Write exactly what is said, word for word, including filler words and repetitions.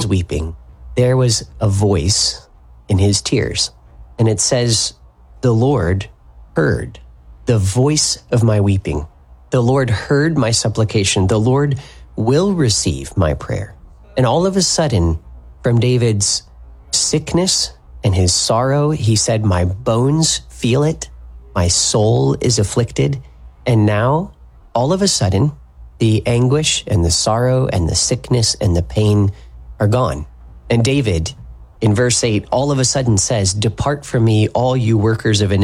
was weeping, there was a voice in his tears. And it says, the Lord heard the voice of my weeping. The Lord heard my supplication. The Lord will receive my prayer. And all of a sudden, from David's sickness and his sorrow, he said, my bones feel it. My soul is afflicted. And now, all of a sudden, the anguish and the sorrow and the sickness and the pain are gone. And David, in verse eight, all of a sudden says, depart from me, all you workers of iniquity.